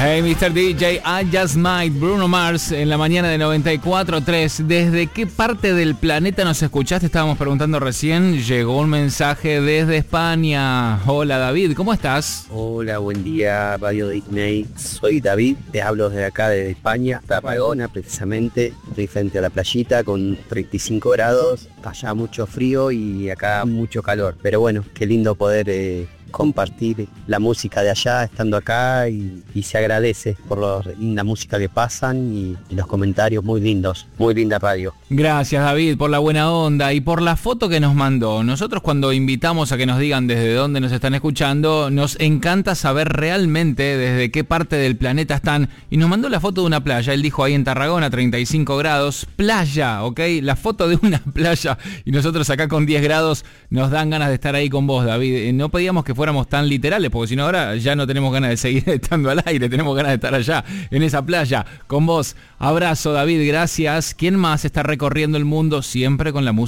Hey, Mr. DJ, I Just Might, Bruno Mars, en la mañana de 94.3. ¿Desde qué parte del planeta nos escuchaste? Estábamos preguntando recién. Llegó un mensaje desde España. Hola, David, ¿cómo estás? Hola, buen día, Radio Disney. Soy David, te hablo desde acá, desde España, Tarragona precisamente. Estoy frente a la playita con 35 grados, allá mucho frío y acá mucho calor. Pero bueno, qué lindo poder compartir la música de allá estando acá y se agradece por la música que pasan y los comentarios muy lindos, muy linda radio. Gracias, David, por la buena onda y por la foto que nos mandó. Nosotros cuando invitamos a que nos digan desde dónde nos están escuchando, nos encanta saber realmente desde qué parte del planeta están, y nos mandó la foto de una playa. Él dijo ahí en Tarragona, 35 grados, playa, ¿ok? La foto de una playa, y nosotros acá con 10 grados nos dan ganas de estar ahí con vos, David. No pedíamos que fuéramos tan literales, porque si no ahora ya no tenemos ganas de seguir estando al aire, tenemos ganas de estar allá, en esa playa, con vos. Abrazo, David, gracias. ¿Quién más está recorriendo el mundo siempre con la música?